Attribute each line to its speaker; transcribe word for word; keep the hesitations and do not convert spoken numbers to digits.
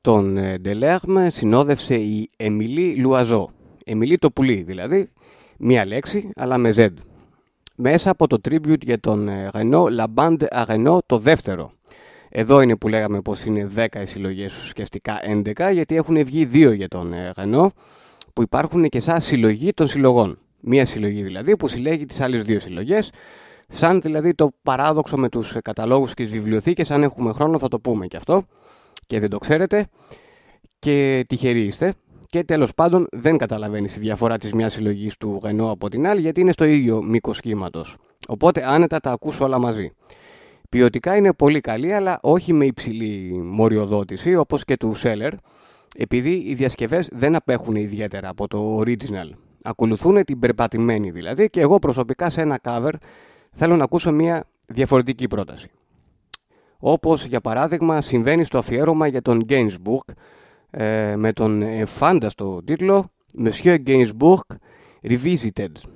Speaker 1: Τον Delerme συνόδευσε η Εμιλή Λουαζό. Εμιλή το πουλί δηλαδή, μία λέξη αλλά με Z. Μέσα από το tribute για τον Renault La Bande à Renault το δεύτερο. Εδώ είναι που λέγαμε πως είναι δέκα οι συλλογές, ουσιαστικά έντεκα, γιατί έχουν βγει δύο για τον Renault που υπάρχουν και σαν συλλογή των συλλογών. Μία συλλογή δηλαδή που συλλέγει τις άλλες δύο συλλογές, σαν δηλαδή το παράδοξο με τους καταλόγους και τις βιβλιοθήκες. Αν έχουμε χρόνο θα το πούμε και αυτό και δεν το ξέρετε και τυχεροί είστε. Και τέλος πάντων δεν καταλαβαίνεις τη διαφορά της μιας συλλογής του Renault από την άλλη, γιατί είναι στο ίδιο μήκος κύματος. Οπότε άνετα τα ακούς όλα μαζί. Ποιοτικά είναι πολύ καλή, αλλά όχι με υψηλή μοριοδότηση όπως και του Seller, επειδή οι διασκευές δεν απέχουν ιδιαίτερα από το original. Ακολουθούν την περπατημένη δηλαδή, και εγώ προσωπικά σε ένα cover θέλω να ακούσω μια διαφορετική πρόταση. Όπως για παράδειγμα συμβαίνει στο αφιέρωμα για τον Gainsbourg, ε, με τον φάνταστο τίτλο Monsieur Gainsbourg Revisited.